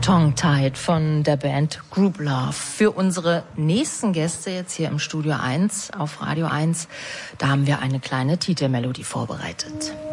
Tongue-Tied von der Band Group Love. Für unsere nächsten Gäste jetzt hier im Studio 1 auf Radio 1, da haben wir eine kleine Titelmelodie vorbereitet.